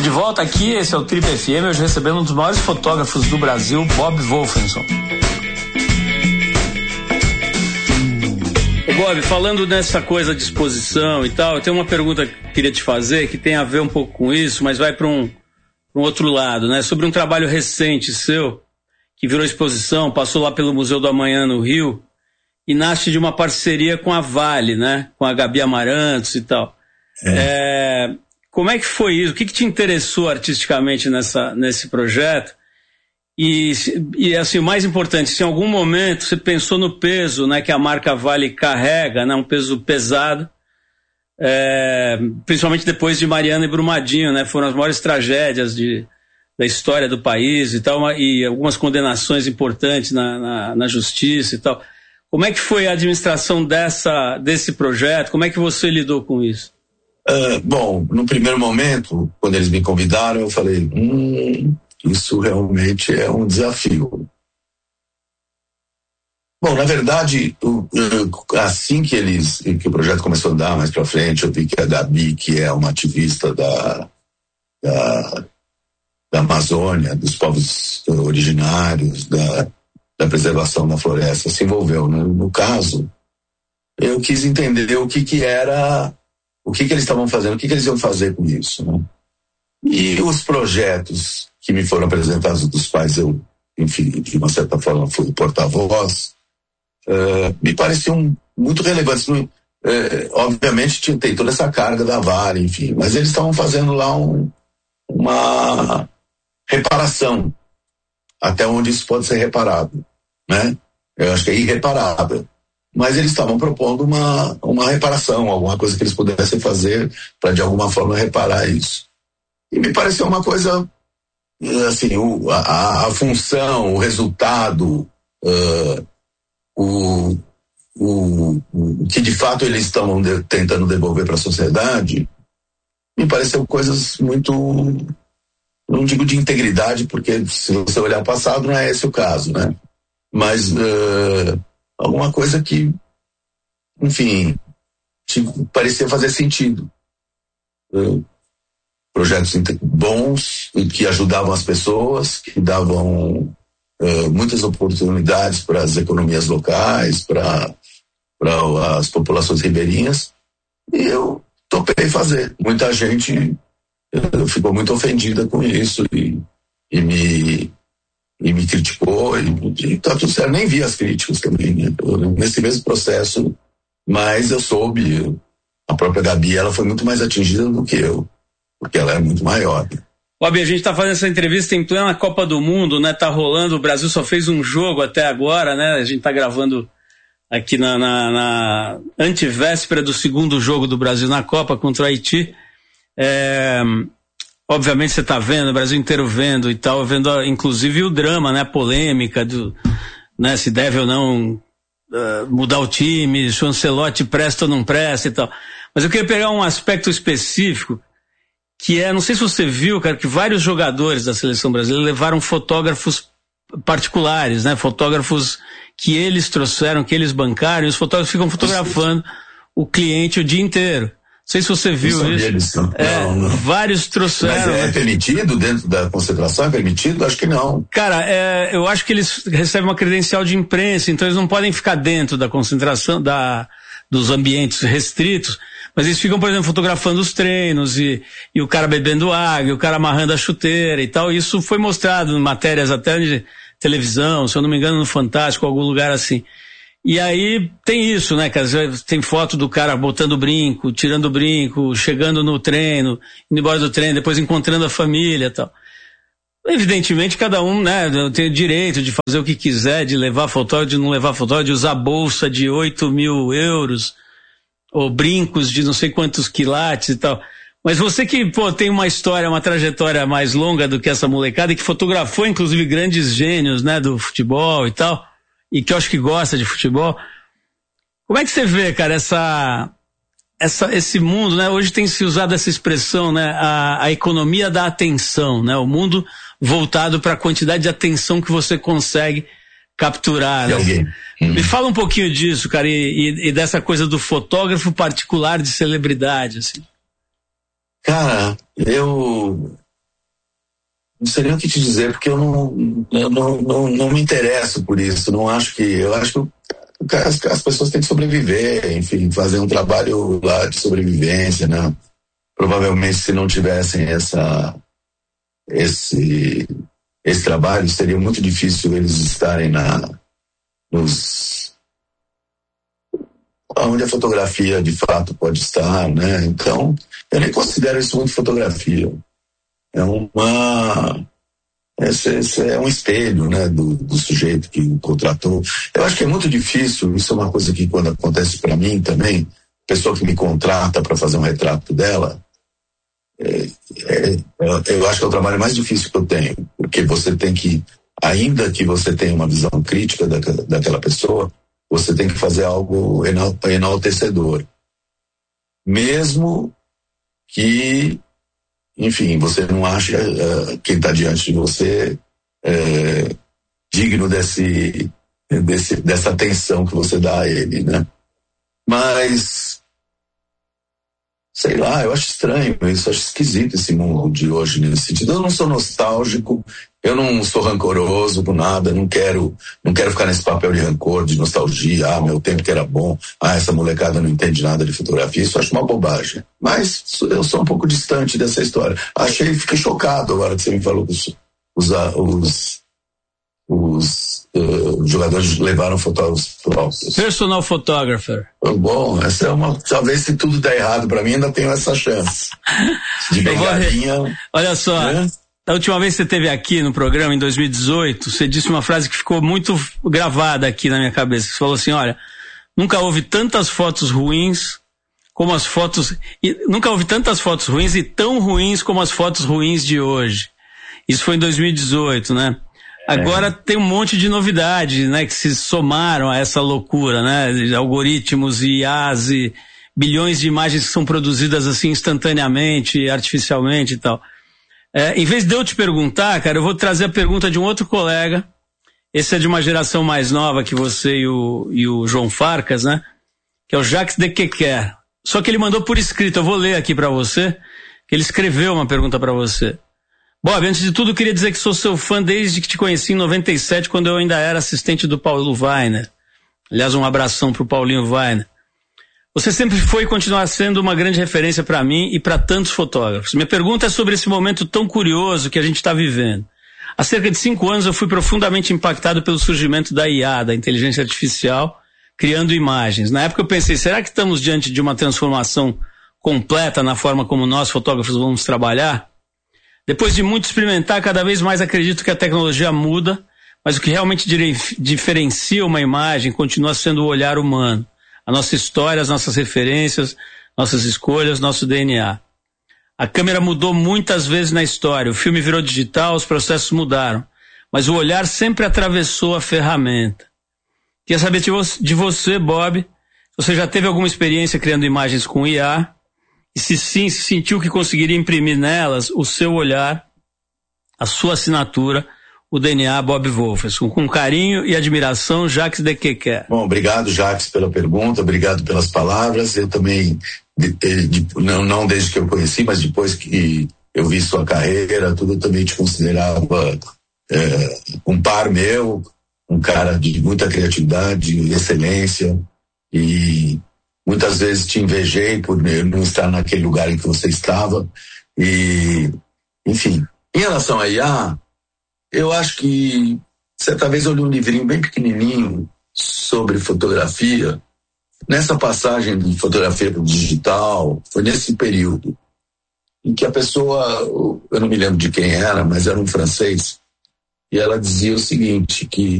Estamos de volta aqui, esse é o Trip FM, hoje recebendo um dos maiores fotógrafos do Brasil, Bob Wolfenson. Ô Bob, falando nessa coisa de exposição e tal, eu tenho uma pergunta que eu queria te fazer, que tem a ver um pouco com isso, mas vai para um outro lado, né? Sobre um trabalho recente seu, que virou exposição, passou lá pelo Museu do Amanhã no Rio, e nasce de uma parceria com a Vale, né? Com a Gabi Amarantos e tal. Como é que foi isso? O que te interessou artisticamente nesse projeto? E assim, o mais importante, se em algum momento você pensou no peso, né, que a marca Vale carrega, né, um peso pesado, principalmente depois de Mariana e Brumadinho, né? Foram as maiores tragédias da história do país e tal, e algumas condenações importantes na justiça e tal. Como é que foi a administração desse projeto? Como é que você lidou com isso? Bom, no primeiro momento, quando eles me convidaram, eu falei, isso realmente é um desafio. Bom, na verdade, assim que o projeto começou a andar mais para frente, eu vi que a Gabi, que é uma ativista da Amazônia, dos povos originários, da preservação da floresta, se envolveu. No caso, eu quis entender o que eles estavam fazendo, o que eles iam fazer com isso, né? E os projetos que me foram apresentados dos pais, eu, enfim, de uma certa forma fui porta-voz, me pareciam muito relevantes. Obviamente tem toda essa carga da Vale, enfim, mas eles estavam fazendo lá uma reparação, até onde isso pode ser reparado, né? Eu acho que é irreparável. Mas eles estavam propondo uma reparação, alguma coisa que eles pudessem fazer para de alguma forma reparar isso. E me pareceu uma coisa, assim, a função, o resultado, o que de fato eles estão tentando devolver para a sociedade, me pareceu coisas muito, não digo de integridade, porque se você olhar o passado não é esse o caso, né? Mas alguma coisa que, enfim, parecia fazer sentido. Projetos bons que ajudavam as pessoas, que davam muitas oportunidades para as economias locais, para as populações ribeirinhas, e eu topei fazer. Muita gente ficou muito ofendida com isso e me criticou, e tá tudo certo. Nem vi as críticas também, né? Nesse mesmo processo, mas eu soube, a própria Gabi, ela foi muito mais atingida do que eu, porque ela é muito maior. Bob, a gente tá fazendo essa entrevista em plena Copa do Mundo, né? Tá rolando, o Brasil só fez um jogo até agora, né? A gente tá gravando aqui na antevéspera do segundo jogo do Brasil na Copa contra o Haiti. Obviamente você tá vendo, o Brasil inteiro vendo e tal, vendo inclusive o drama, né? A polêmica né? Se deve ou não mudar o time, se o Ancelotti presta ou não presta e tal. Mas eu queria pegar um aspecto específico, que não sei se você viu, cara, que vários jogadores da seleção brasileira levaram fotógrafos particulares, né? Fotógrafos que eles trouxeram, que eles bancaram, e os fotógrafos ficam fotografando o cliente o dia inteiro. Não sei se você viu isso. Não. Vários trouxeram. Mas é permitido dentro da concentração? É permitido? Acho que não. Cara, eu acho que eles recebem uma credencial de imprensa, então eles não podem ficar dentro da concentração, dos ambientes restritos, mas eles ficam, por exemplo, fotografando os treinos e o cara bebendo água, e o cara amarrando a chuteira e tal. Isso foi mostrado em matérias até de televisão, se eu não me engano, no Fantástico, algum lugar assim. E aí tem isso, né, cara? Tem foto do cara botando brinco, tirando brinco, chegando no treino, indo embora do treino, depois encontrando a família e tal. Evidentemente, cada um, né, tem o direito de fazer o que quiser, de levar fotógrafo, de não levar fotógrafo, de usar bolsa de 8.000 euros, ou brincos de não sei quantos quilates e tal. Mas você que, tem uma história, uma trajetória mais longa do que essa molecada, e que fotografou, inclusive, grandes gênios, né, do futebol e tal, e que eu acho que gosta de futebol. Como é que você vê, cara, esse mundo, né? Hoje tem se usado essa expressão, né? A economia da atenção, né? O mundo voltado para a quantidade de atenção que você consegue capturar, né? Me fala um pouquinho disso, cara, e dessa coisa do fotógrafo particular de celebridade, assim. Cara, eu não sei nem o que te dizer, porque eu não me interesso por isso. Eu acho que as pessoas têm que sobreviver, enfim, fazer um trabalho lá de sobrevivência, né? Provavelmente, se não tivessem esse trabalho, seria muito difícil eles estarem onde a fotografia de fato pode estar, né? Então, eu nem considero isso muito fotografia. Esse é um espelho, né, do sujeito que o contratou. Eu acho que é muito difícil, isso é uma coisa que quando acontece para mim também, pessoa que me contrata para fazer um retrato dela, eu acho que é o trabalho mais difícil que eu tenho, porque você tem que, ainda que você tenha uma visão crítica daquela pessoa, você tem que fazer algo enaltecedor. Mesmo que, enfim, você não acha quem está diante de você digno dessa atenção que você dá a ele, né? Mas, sei lá, eu acho estranho isso, acho esquisito esse mundo de hoje nesse sentido. Eu não sou nostálgico, eu não sou rancoroso com nada, não quero ficar nesse papel de rancor, de nostalgia, meu tempo que era bom, essa molecada não entende nada de fotografia, isso eu acho uma bobagem. Mas eu sou um pouco distante dessa história. Fiquei chocado agora que você me falou que os jogadores levaram fotógrafos próprios. Personal photographer. Bom, essa é talvez se tudo der errado pra mim, ainda tenho essa chance. De bengalinha. Olha só, da última vez que você esteve aqui no programa, em 2018, você disse uma frase que ficou muito gravada aqui na minha cabeça. Você falou assim, olha, nunca houve tantas fotos ruins como as fotos... Nunca houve tantas fotos ruins e tão ruins como as fotos ruins de hoje. Isso foi em 2018, né? Agora tem um monte de novidades, né, que se somaram a essa loucura, né, de algoritmos e IAs e bilhões de imagens que são produzidas assim instantaneamente, artificialmente e tal. Em vez de eu te perguntar, cara, eu vou trazer a pergunta de um outro colega. Esse é de uma geração mais nova que você e o João Farcas, né, que é o Jacques de Quequer. Só que ele mandou por escrito, eu vou ler aqui pra você, que ele escreveu uma pergunta pra você. Bob, antes de tudo, queria dizer que sou seu fã desde que te conheci em 97, quando eu ainda era assistente do Paulo Weiner. Aliás, um abração pro Paulinho Weiner. Você sempre foi e continua sendo uma grande referência para mim e para tantos fotógrafos. Minha pergunta é sobre esse momento tão curioso que a gente está vivendo. Há cerca de 5 anos eu fui profundamente impactado pelo surgimento da IA, da inteligência artificial, criando imagens. Na época eu pensei, será que estamos diante de uma transformação completa na forma como nós, fotógrafos, vamos trabalhar? Depois de muito experimentar, cada vez mais acredito que a tecnologia muda, mas o que realmente diferencia uma imagem continua sendo o olhar humano. A nossa história, as nossas referências, nossas escolhas, nosso DNA. A câmera mudou muitas vezes na história, o filme virou digital, os processos mudaram, mas o olhar sempre atravessou a ferramenta. Queria saber de você, Bob, você já teve alguma experiência criando imagens com IA? E se sim, se sentiu que conseguiria imprimir nelas o seu olhar, a sua assinatura, o DNA Bob Wolfers. Com carinho e admiração, Jacques de Quequer. Bom, obrigado, Jacques, pela pergunta, obrigado pelas palavras. Eu também, não desde que eu conheci, mas depois que eu vi sua carreira, tudo, eu também te considerava um par meu, um cara de muita criatividade, excelência, e muitas vezes te invejei por não estar naquele lugar em que você estava. E, enfim, em relação a IA, eu acho que certa vez eu li um livrinho bem pequenininho sobre fotografia. Nessa passagem de fotografia para o digital, foi nesse período em que a pessoa, eu não me lembro de quem era, mas era um francês, e ela dizia o seguinte, que